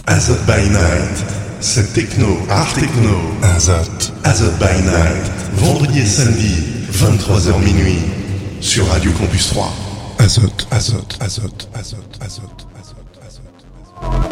Azote by Night, c'est techno, art techno. Azote by Night, vendredi et samedi, 23h minuit, sur Radio Campus 3. Azote.